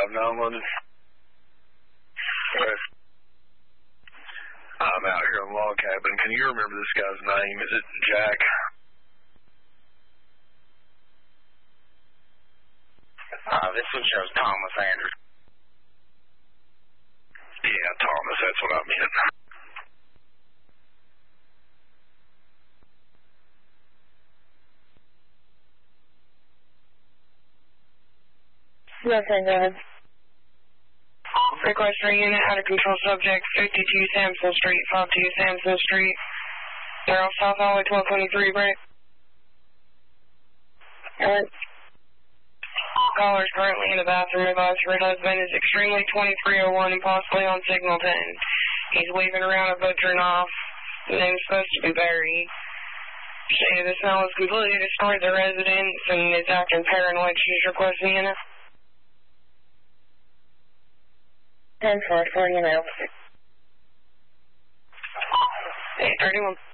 911. Yes. I'm out here on Log Cabin. Can you remember this guy's name? Is it Jack? This one shows Thomas Andrews. Yeah, Thomas, that's what I meant. Yes, I know. Request for unit out of control subject 52 Samson Street, 52 Samson Street. They're off South Highway 1223, right? Alright. Caller's currently in the bathroom. Advice for her husband is extremely 2301 and possibly on signal 10. He's waving around a butcher knife. The name's supposed to be Barry. Say the smell has completely destroyed the residence and is acting paranoid. She's requesting unit. 10-4, 40 an officer. 831.